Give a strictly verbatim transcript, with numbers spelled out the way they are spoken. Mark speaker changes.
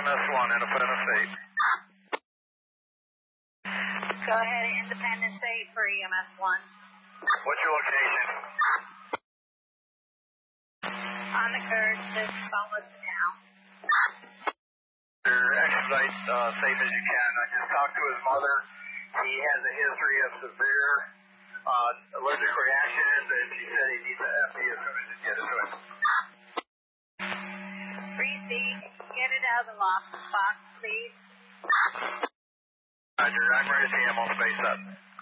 Speaker 1: M S one, Independence eight.
Speaker 2: Go ahead, Independence eight for E M S one.
Speaker 1: What's your location?
Speaker 2: On the curve, just follow us now.
Speaker 1: Expedite uh, safe as you can. I just talked to his mother. He has a history of severe uh, allergic reactions, and she said he needs an F D as soon as you get it to him.
Speaker 2: Receive. Get it out of the lock box, please.
Speaker 1: Roger, I'm ready to see ammo space up.